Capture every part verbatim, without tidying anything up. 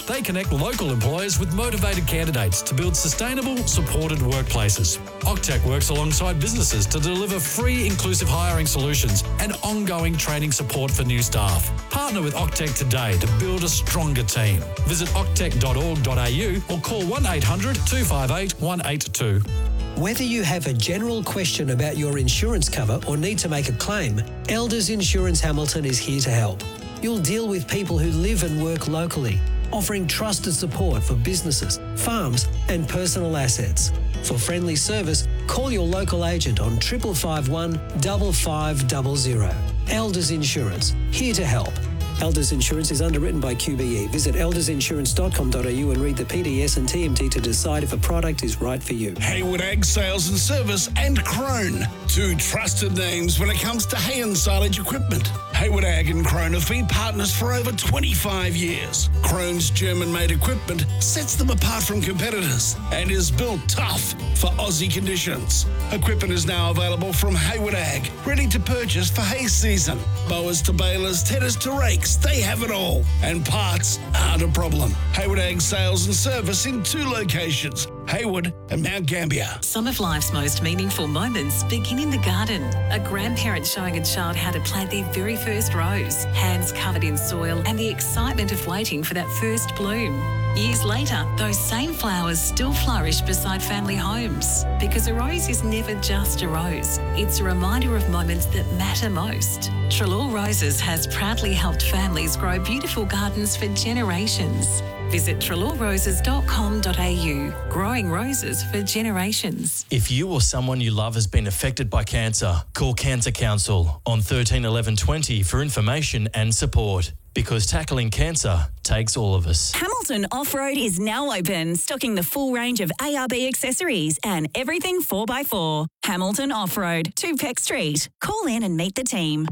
They connect local employers with motivated candidates to build sustainable, supported workplaces. Octec works alongside businesses to deliver free, inclusive hiring solutions and ongoing training support for new staff. Partner with Octec today to build a stronger team. Visit octec dot org dot a u or call one eight hundred two five eight one eight two. Whether you have a general question about your insurance cover or need to make a claim, Elders Insurance Hamilton is here to help. You'll deal with people who live and work locally, offering trusted support for businesses, farms and personal assets. For friendly service, call your local agent on triple five one five five zero zero. Elders Insurance, here to help. Elders Insurance is underwritten by Q B E. Visit elders insurance dot com dot a u and read the P D S and T M T to decide if a product is right for you. Hayward Ag Sales and Service and Crone, two trusted names when it comes to hay and silage equipment. Hayward Ag and Crone have been partners for over twenty-five years. Crone's German-made equipment sets them apart from competitors and is built tough for Aussie conditions. Equipment is now available from Hayward Ag, ready to purchase for hay season. Mowers to balers, tedders to rakes, they have it all. And parts aren't a problem. Hayward Ag Sales and Service in two locations, Hayward and Mount Gambier. Some of life's most meaningful moments begin in the garden. A grandparent showing a child how to plant their very first rose, hands covered in soil, and the excitement of waiting for that first bloom. Years later, those same flowers still flourish beside family homes, because a rose is never just a rose. It's a reminder of moments that matter most. Trelaw Roses has proudly helped families grow beautiful gardens for generations. Visit trelaw roses dot com dot a u. Growing roses for generations. If you or someone you love has been affected by cancer, call Cancer Council on thirteen eleven twenty for information and support. Because tackling cancer takes all of us. Hamilton Off-Road is now open, stocking the full range of A R B accessories and everything four by four. Hamilton Off-Road, two Peck Street. Call in and meet the team.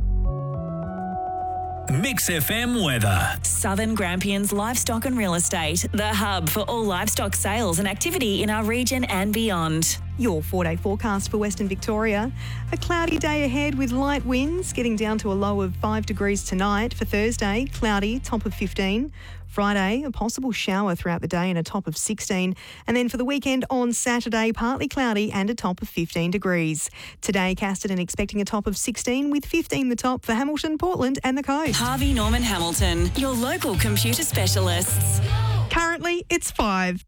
Mix F M weather. Southern Grampians Livestock and Real Estate, the hub for all livestock sales and activity in our region and beyond. Your four-day forecast for Western Victoria. A cloudy day ahead with light winds, getting down to a low of five degrees tonight. For Thursday, cloudy, top of fifteen. Friday, a possible shower throughout the day and a top of sixteen. And then for the weekend on Saturday, partly cloudy and a top of fifteen degrees. Today, Casterton expecting a top of sixteen with fifteen the top for Hamilton, Portland and the coast. Harvey Norman Hamilton, your local computer specialists. Currently, it's five.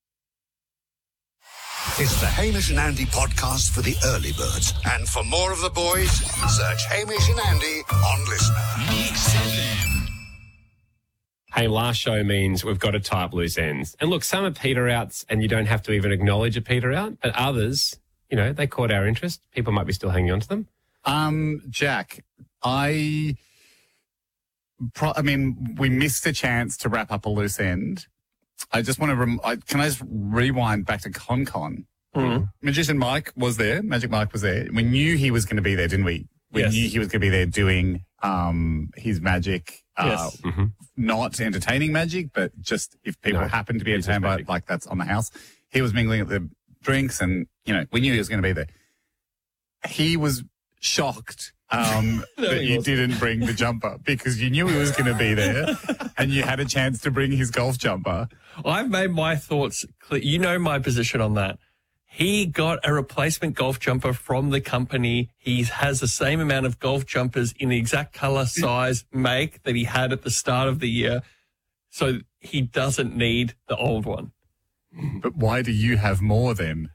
It's the Hamish and Andy podcast for the early birds. And for more of the boys, search Hamish and Andy on Listener. Mix F M. Hey, last show means we've got to tie up loose ends. And look, some are peter outs and you don't have to even acknowledge a peter out, but others, you know, they caught our interest. People might be still hanging on to them. Um, Jack, I, pro- I mean, we missed a chance to wrap up a loose end. I just want to, rem- I, can I just rewind back to ConCon? Mm-hmm. Magician Mike was there. Magic Mike was there. We knew he was going to be there, didn't we? We Yes. knew he was going to be there doing um, his magic. Uh, Yes. Mm-hmm. Not entertaining magic, but just if people No, happen to be business entertained by it, magic. like that's on the house. He was mingling at the drinks and, you know, we knew he was going to be there. He was shocked um, No, that he you wasn't. didn't bring the jumper because you knew he was going to be there and you had a chance to bring his golf jumper. I've made my thoughts clear. You know my position on that. He got a replacement golf jumper from the company. He has the same amount of golf jumpers in the exact color, size, make that he had at the start of the year. So he doesn't need the old one. But why do you have more then?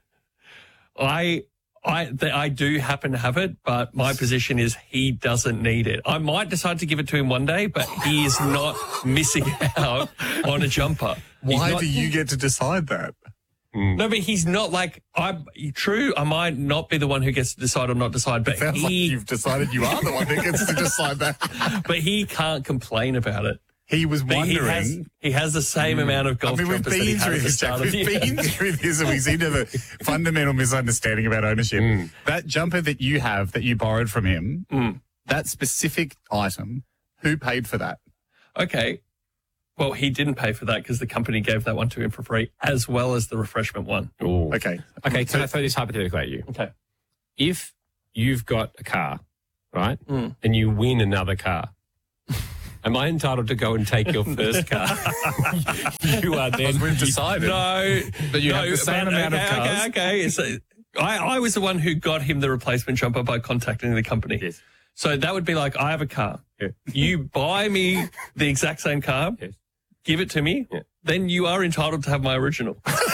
I, I, th- I do happen to have it, but my position is he doesn't need it. I might decide to give it to him one day, but he is not missing out on a jumper. He's Why not- do you get to decide that? No, but he's not like, I. True, I might not be the one who gets to decide or not decide, but It sounds he, like you've decided you are the one that gets to decide that. but he can't complain about it. He was But wondering. he has, he has the same amount of I golf mean, we've jumpers that he been had through at the this, Jack. start of the We've year. been through this, and we seem to have a fundamental misunderstanding about ownership. Mm. That jumper that you have, that you borrowed from him, Mm. that specific item, who paid for that? Okay. Well, he didn't pay for that because the company gave that one to him for free, as well as the refreshment one. Ooh. Okay. Okay, can I throw this hypothetical at you? Okay. If you've got a car, right, Mm. and you win another car, Am I entitled to go and take your first car? You are then. We've decided. No, But you no, have the same but- amount of okay, cars. Okay, okay. So I, I was the one who got him the replacement jumper by contacting the company. Yes. So that would be like, I have a car. Yeah. You buy me the exact same car, Yes. give it to me, Yeah. then you are entitled to have my original.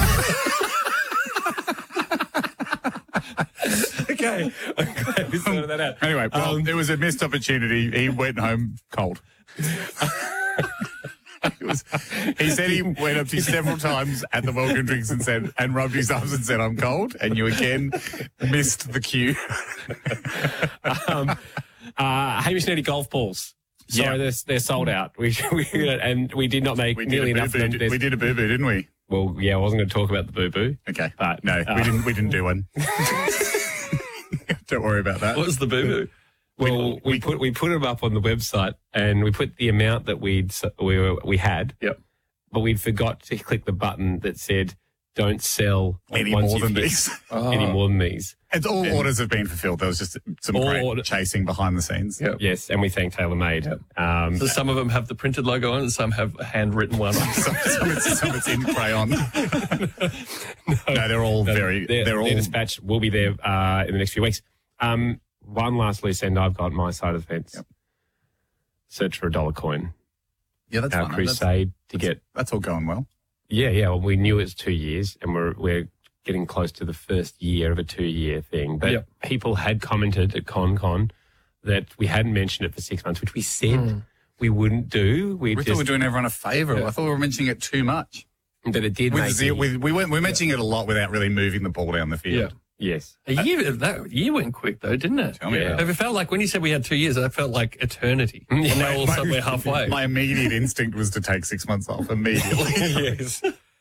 Okay. I'm glad we sorted that out. Anyway, well, Um, it was a missed opportunity. He went home cold. It was, he said he went up to you several times at the welcome drinks and said, and rubbed his arms and said, I'm cold. And you again missed the cue. um, uh, Hamish and Eddie golf balls. Sorry, Yeah. they're, they're sold out. We, we and we did not make We nearly did, a enough boo-boo, of them. did- we did a boo-boo, didn't we? Well, yeah, I wasn't going to talk about the boo boo. Okay. But No, uh, we didn't. We didn't do one. Don't worry about that. What was the boo-boo? Well, we, we put we put them up on the website, and we put the amount that we'd s- we were, we had. Yep. But we forgot to click the button that said, "Don't sell Any once more you've than hit these. Any more than these." And all And- orders have been fulfilled. There was just some All great order- chasing behind the scenes. Yep. Yes, and we thank TaylorMade. Um, So some of them have the printed logo on and some have a handwritten one. some, some, it's, some it's in crayon. no, they're all very. They're, They're, all. they're dispatched. We'll be there uh, in the next few weeks. Um, one last loose end I've got my side of the fence. Yep. Search for a dollar coin. Yeah, that's Our fine. crusade to That's, get. that's all going well. Yeah, yeah. Well, we knew it was two years, and we're we're getting close to the first year of a two-year thing. But Yep. people had commented at ConCon that we hadn't mentioned it for six months, which we said we wouldn't do. We We just thought we were doing everyone a favour. Yeah. I thought we were mentioning it too much. that it did With make zero, me- with, we went, we're mentioning it a lot without really moving the ball down the field. Yes. A year, that year went quick though, didn't it? Tell me Yeah. about it. It felt like when you said we had two years, that felt like eternity. And now all of a sudden we're halfway. My immediate instinct was to take six months off immediately. Yes.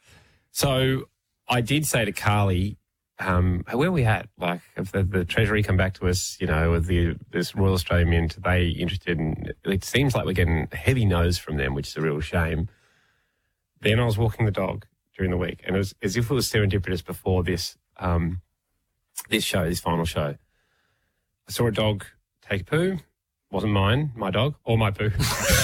So I did say to Carly, um, where are we at? Like, if the, the Treasury come back to us, you know, with the this Royal Australian Mint, are they interested in? It seems like we're getting a heavy nose from them, which is a real shame. Then I was walking the dog during the week, and it was as if it was serendipitous before this um, this show, this final show. I saw a dog take a poo. Wasn't mine, my dog, or my poo.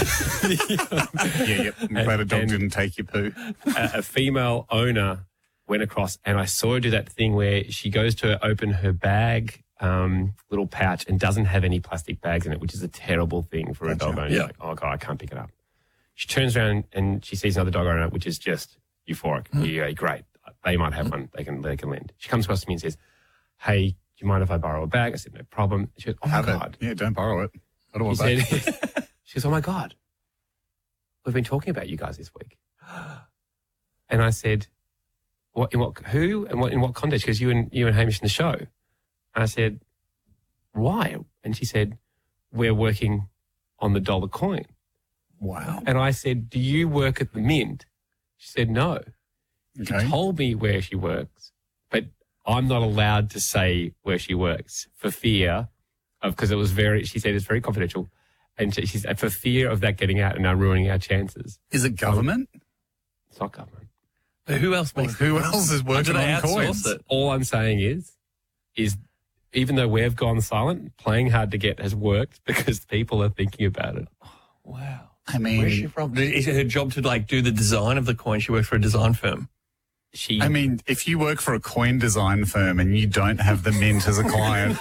yeah, yeah. I'm glad a dog And- didn't take your poo. a, a female owner went across, and I saw her do that thing where she goes to open her bag, um, little pouch, and doesn't have any plastic bags in it, which is a terrible thing for a Gotcha. dog owner. Yeah. Like, oh god, I can't pick it up. She turns around and she sees another dog owner, which is just euphoric. Yeah, great. They might have one. They can they can lend. She comes across to me and says, "Hey, do you mind if I borrow a bag?" I said, "No problem." She goes, "Oh my Have god." it. Yeah, don't borrow it. I don't She want said, that. she goes, "Oh my god, we've been talking about you guys this week." And I said, "What? In what? Who? And what? In what context?" Because you and you and Hamish in the show. And I said, "Why?" And she said, "We're working on the dollar coin." Wow. And I said, "Do you work at the Mint?" She said, "No." She Okay. told me where she works, but I'm not allowed to say where she works for fear of, because it was very, she said it's very confidential. And she, she's for fear of that getting out and now ruining our chances. Is it government? It's not government. But who else makes Who else is Or do working they on outsource coins? it? All I'm saying is, is even though we've gone silent, playing hard to get has worked because people are thinking about it. Wow. I mean, Where's she from? Is it her job to like do the design of the coin? She works for a design firm. She, I mean, if you work for a coin design firm and you don't have the Mint as a client,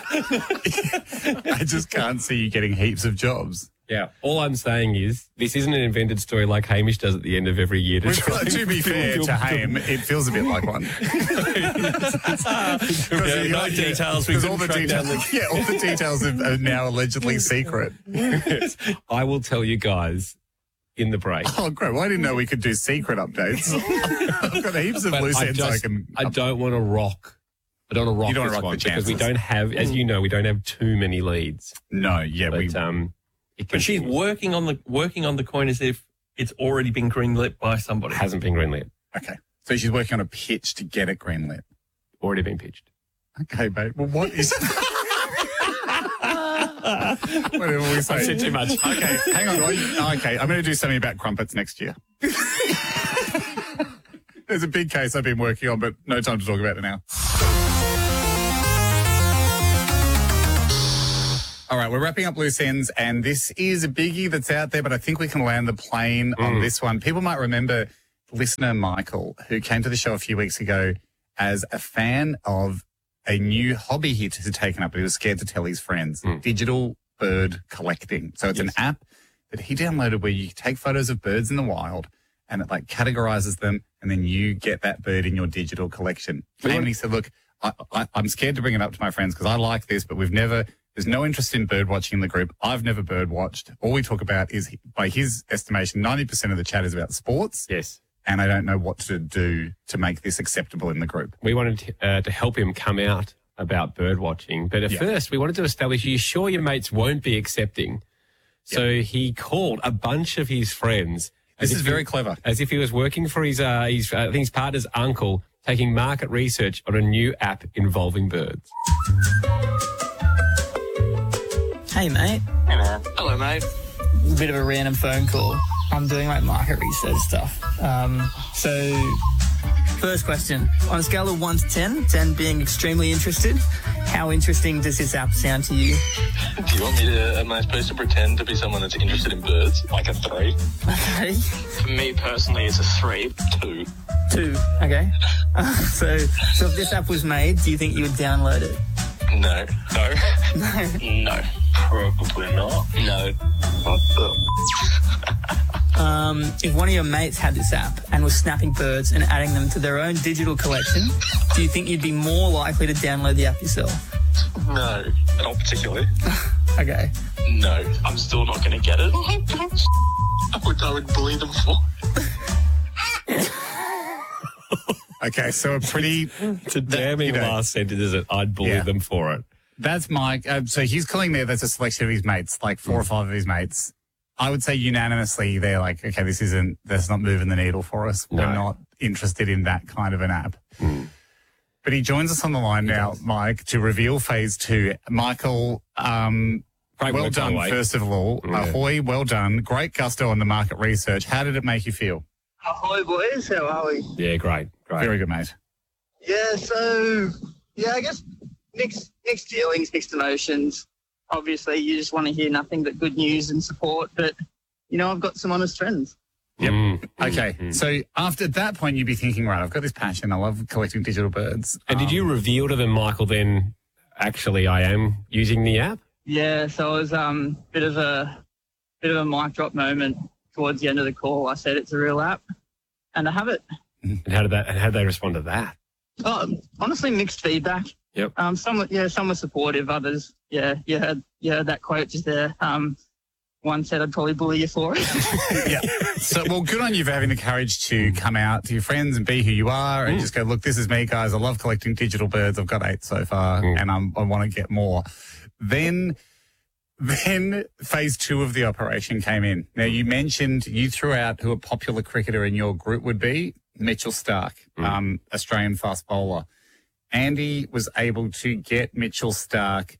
I just can't see you getting heaps of jobs. yeah, all I'm saying is this isn't an invented story like Hamish does at the end of every year. To, Which, try to be and fair build- to Haim, it feels a bit like one. Yeah, no details. We Because all couldn't the track down details, the- yeah, all the details are, are now allegedly secret. I will tell you guys in the break. Oh, great! Well, I didn't know we could do secret updates. I've got heaps of But loose I, ends I just, can. I don't want to rock. I don't want to rock You don't this wanna rock one the because we chances. don't have, as you know, we don't have too many leads. No, yeah, But we. um, it But she's continues. working on the working on the coin as if it's already been greenlit by somebody. hasn't been greenlit, Okay, so she's working on a pitch to get it greenlit. already been pitched. Okay, babe. Well, what is? Whatever we say. I've said too much. Okay, hang on. Well, you- Okay, I'm going to do something about crumpets next year. There's a big case I've been working on, but no time to talk about it now. All right, we're wrapping up loose ends, and this is a biggie that's out there, but I think we can land the plane mm. on this one. People might remember listener Michael, who came to the show a few weeks ago as a fan of a new hobby he had taken up, but he was scared to tell his friends, mm. digital bird collecting. So it's yes. an app that he downloaded where you take photos of birds in the wild, and it like categorizes them, and then you get that bird in your digital collection. And he said, look, I, I, I'm scared to bring it up to my friends because I like this, but we've never... There's no interest in bird watching in the group. I've never bird watched. All we talk about is, by his estimation, ninety percent of the chat is about sports. Yes. And I don't know what to do to make this acceptable in the group. We wanted to, uh, to help him come out about bird watching. But at yeah. first, we wanted to establish, are you sure your mates won't be accepting? So yeah. he called a bunch of his friends. This is very he, clever. As if he was working for his, uh, his, uh, I think his partner's uncle, taking market research on a new app involving birds. Hey, mate. Hey, man. Hello, mate. Bit of a random phone call. I'm doing like market research stuff. Um, so, first question. On a scale of one to ten, ten being extremely interested, how interesting does this app sound to you? Do you want me to, am I supposed to pretend to be someone that's interested in birds? Like a three? Okay. For me personally, it's a three. Two. Two, okay. Uh, so, so if this app was made, do you think you would download it? No. No. No. No. Probably not. No. What the? um, if one of your mates had this app and was snapping birds and adding them to their own digital collection, do you think you'd be more likely to download the app yourself? No, not particularly. Okay. No, I'm still not going to get it. I would, I would bully them for it. Okay, so a pretty... It's a damning you know, last sentence, is it? I'd bully yeah. them for it. That's Mike. Uh, so he's calling there, that's a selection of his mates, like four mm. or five of his mates. I would say unanimously they're like, okay, this isn't, that's not moving the needle for us. No. We're not interested in that kind of an app. Mm. But he joins us on the line he now, does. Mike, to reveal phase two. Michael, um, Great well work, done, first of all. Yeah. Ahoy, well done. Great gusto on the market research. How did it make you feel? Ahoy, boys. How are we? Yeah, great. Great. Very good, mate. Yeah, so, yeah, I guess mixed, mixed feelings, mixed emotions. Obviously, you just want to hear nothing but good news and support, but, you know, I've got some honest friends. Yep. Mm. Okay. Mm. So after that point, you'd be thinking, right, I've got this passion. I love collecting digital birds. And um, did you reveal to them, Michael, then, actually, I am using the app? Yeah, so it was a um, bit of a bit of a mic drop moment towards the end of the call. I said it's a real app, and I have it. And how did that? And how did they respond to that? Oh, honestly, mixed feedback. Yep. Um, some, yeah, some were supportive. Others, yeah, you heard, you heard that quote just there. Um, one said I'd probably bully you for it. Yeah. So, well, good on you for having the courage to come out to your friends and be who you are and mm. just go, look, this is me, guys. I love collecting digital birds. I've got eight so far, mm. and I'm, I want to get more. Then, then phase two of the operation came in. Now, you mentioned you threw out who a popular cricketer in your group would be, Mitchell Starc, mm. um, Australian fast bowler. Andy was able to get Mitchell Starc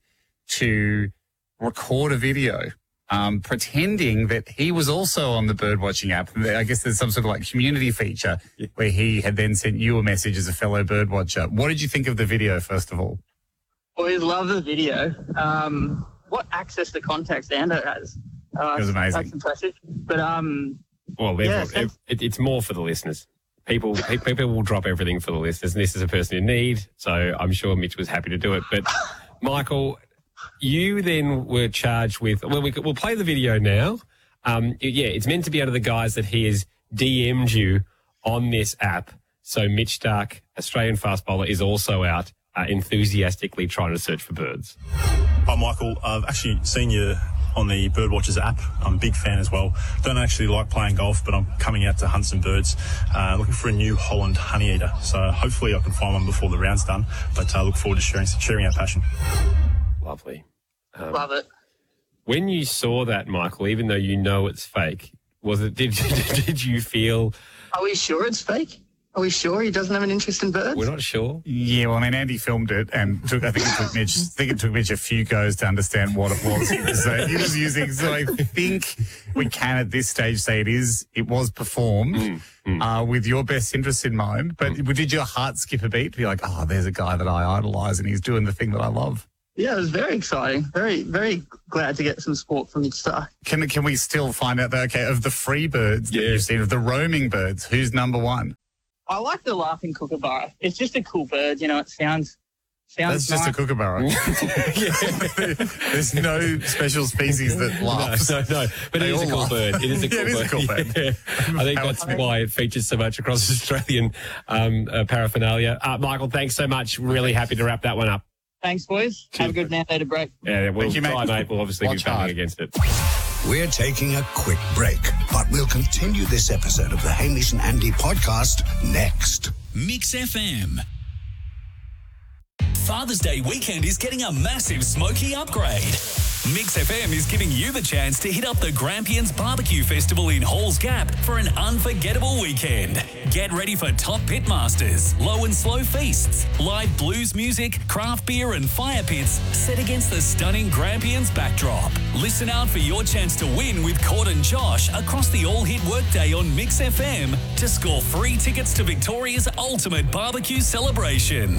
to record a video um, pretending that he was also on the birdwatching app. I guess there's some sort of like community feature yeah. where he had then sent you a message as a fellow birdwatcher. What did you think of the video, first of all? Always love the video. Um, what access to context Ando has. Uh, it was amazing. That's impressive. But, um, well, yeah, it, it, it's more for the listeners. People, people will drop everything for the listeners, and this is a person in need, so I'm sure Mitch was happy to do it. But, Michael, you then were charged with, well, we, we'll play the video now. Um, yeah, it's meant to be out of the guys that he has D M'd you on this app. So Mitch Starc, Australian fast bowler, is also out uh, enthusiastically trying to search for birds. Hi, Michael. I've actually seen you on the Birdwatchers app. I'm a big fan as well. Don't actually like playing golf, but I'm coming out to hunt some birds, uh, looking for a New Holland honeyeater. So hopefully I can find one before the round's done, but I uh, look forward to sharing, sharing our passion. Lovely. Um, Love it. When you saw that, Michael, even though you know it's fake, was it? Did did you feel? Are we sure it's fake? Are we sure he doesn't have an interest in birds? We're not sure. Yeah, well, I mean, Andy filmed it, and took, I think it took Mitch. I think it took Mitch a few goes to understand what it was. So he was using. So I think we can at this stage say it is. It was performed mm, mm. Uh, with your best interest in mind. But mm. did your heart skip a beat? Be like, oh, there's a guy that I idolise, and he's doing the thing that I love. Yeah, it was very exciting. Very, very glad to get some support from Star. Can can we still find out, though, okay, of the free birds that Yeah. you've seen, of the roaming birds, who's number one? I like the laughing kookaburra. It's just a cool bird, you know. It sounds sounds. That's just a nice. kookaburra. There's no special species that laughs. No, no, no. But They it is a all cool laugh. bird. It is a cool Yeah, it is a bird. cool bird. Yeah. I think that's why it features so much across Australian um, uh, paraphernalia. Uh, Michael, thanks so much. Really happy to wrap that one up. Thanks, boys. Have a good mandated break. Yeah, we'll Thank you, mate. try, mate. We'll obviously Watch be hard. battling against it. We're taking a quick break, but we'll continue this episode of the Hamish and Andy podcast next. Mix F M. Father's Day weekend is getting a massive smoky upgrade. Mix F M is giving you the chance to hit up the Grampians Barbecue Festival in Halls Gap for an unforgettable weekend. Get ready for top pitmasters, low and slow feasts, live blues music, craft beer and fire pits set against the stunning Grampians backdrop. Listen out for your chance to win with Cord and Josh across the all-hit workday on Mix F M to score free tickets to Victoria's ultimate barbecue celebration.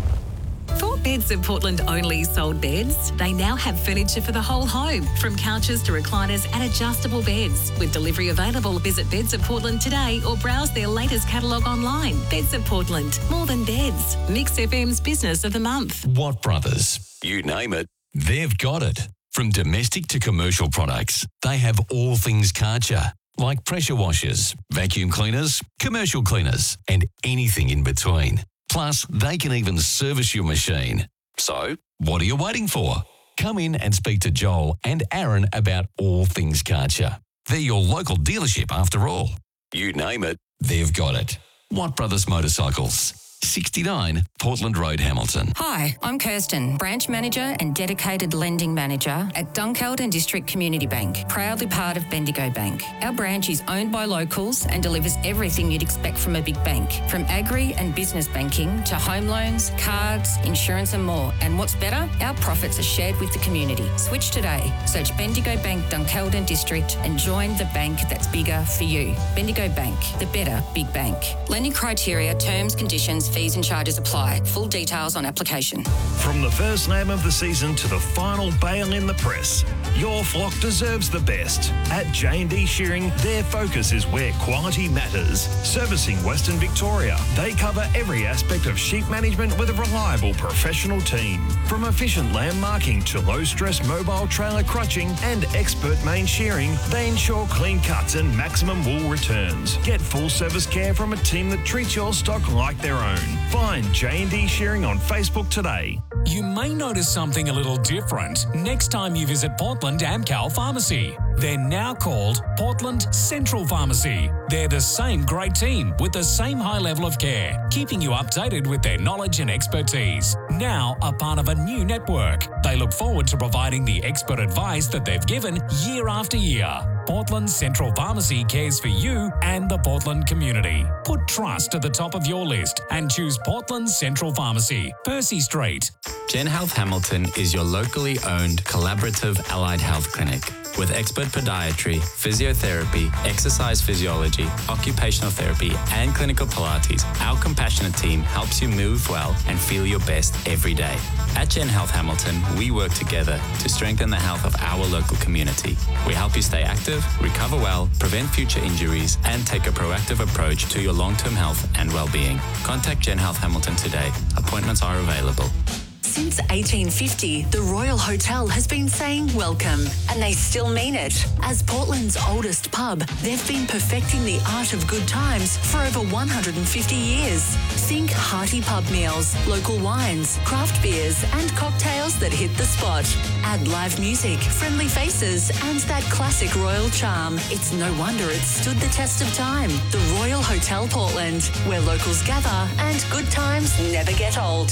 For Beds of Portland only sold beds, they now have furniture for the whole home, from couches to recliners and adjustable beds. With delivery available, visit Beds of Portland today or browse their latest catalogue online. Beds of Portland, more than beds. Mix F M's Business of the Month. Watt Brothers. You name it, they've got it. From domestic to commercial products, they have all things Karcher, like pressure washers, vacuum cleaners, commercial cleaners, and anything in between. Plus, they can even service your machine. So, what are you waiting for? Come in and speak to Joel and Aaron about all things Karcher. They're your local dealership after all. You name it, they've got it. Watt Brothers Motorcycles. sixty-nine Portland Road, Hamilton. Hi, I'm Kirsten, Branch Manager and Dedicated Lending Manager at Dunkeld District Community Bank, proudly part of Bendigo Bank. Our branch is owned by locals and delivers everything you'd expect from a big bank, from agri and business banking to home loans, cards, insurance and more. And what's better, our profits are shared with the community. Switch today. Search Bendigo Bank Dunkeld District and join the bank that's bigger for you. Bendigo Bank, the better big bank. Lending criteria, terms, conditions, fees and charges apply. Full details on application. From the first name of the season to the final bale in the press, your flock deserves the best. At J and D Shearing, their focus is where quality matters. Servicing Western Victoria, they cover every aspect of sheep management with a reliable professional team. From efficient lamb marking to low-stress mobile trailer crutching and expert main shearing, they ensure clean cuts and maximum wool returns. Get full service care from a team that treats your stock like their own. Find J and D Shearing on Facebook today. You may notice something a little different next time you visit Portland Amcal Pharmacy. They're now called Portland Central Pharmacy. They're the same great team with the same high level of care, keeping you updated with their knowledge and expertise. Now a part of a new network, they look forward to providing the expert advice that they've given year after year. Portland Central Pharmacy cares for you and the Portland community. Put trust at the top of your list and choose Portland Central Pharmacy, Percy Street. Gen Health Hamilton is your locally owned collaborative allied health clinic. With expert podiatry, physiotherapy, exercise physiology, occupational therapy, and clinical Pilates, our compassionate team helps you move well and feel your best every day. At Gen Health Hamilton, we work together to strengthen the health of our local community. We help you stay active, recover well, prevent future injuries, and take a proactive approach to your long-term health and well-being. Contact Gen Health Hamilton today. Appointments are available. Since eighteen fifty, the Royal Hotel has been saying welcome, and they still mean it. As Portland's oldest pub, they've been perfecting the art of good times for over one hundred fifty years. Think hearty pub meals, local wines, craft beers, and cocktails that hit the spot. Add live music, friendly faces, and that classic royal charm. It's no wonder it's stood the test of time. The Royal Hotel Portland, where locals gather and good times never get old.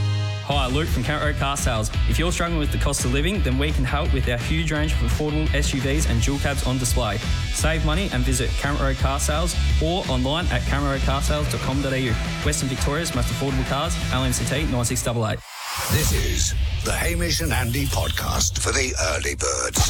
Hi, Luke from Current Road Car Sales. If you're struggling with the cost of living, then we can help with our huge range of affordable S U Vs and dual cabs on display. Save money and visit Current Road Car Sales or online at current road car sales dot com dot a u. Western Victoria's most affordable cars, L M C T nine six eight eight. This is the Hamish and Andy podcast for the early birds.